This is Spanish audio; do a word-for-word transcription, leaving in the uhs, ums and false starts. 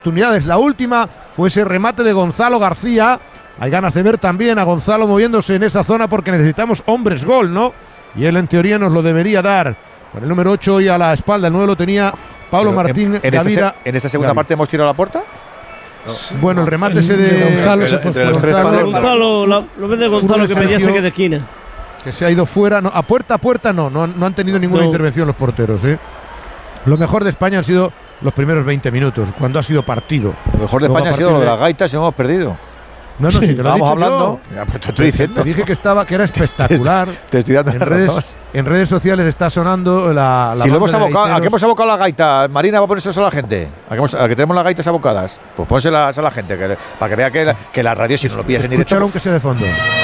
oportunidades. La última fue ese remate de Gonzalo García. Hay ganas de ver también a Gonzalo moviéndose en esa zona porque necesitamos hombres gol, ¿no? Y él en teoría nos lo debería dar. Con el número ocho hoy a la espalda, el nueve lo tenía Pablo Pero Martín en, en, Gavira. esta, ¿En esta segunda Gavi. parte hemos tirado a la puerta? No. Bueno, el remate ese de Gonzalo se fue fuera. Gonzalo, Gonzalo, la, lo ves de Gonzalo que pedía saque de esquina. Que se ha ido fuera. No, a puerta a puerta no, no, no han tenido ninguna no. intervención los porteros, ¿eh? Lo mejor de España han sido los primeros veinte minutos, cuando ha sido partido. Lo mejor de Luego, España ha sido lo de las gaitas y no hemos perdido. No, no, sí, sí que lo he dicho hablando. yo. Ya, pues te estoy diciendo. Te dije que estaba, que era espectacular. Te, te estoy dando en la redes, razón. en redes sociales está sonando la. la Si lo hemos banda de abocado, ¿a qué gaiteros. hemos abocado la gaita? Marina va a ponerse eso a la gente. ¿A que, hemos, a que tenemos las gaitas abocadas? Pues pónselas a la gente, que, para que vea que la, que la radio, si no lo pillas en directo. Escucharon que sea de fondo.